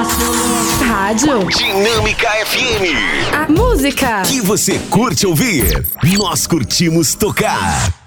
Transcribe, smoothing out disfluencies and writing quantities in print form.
Rádio Dinâmica FM. A música Que você curte ouvir. Nós curtimos tocar.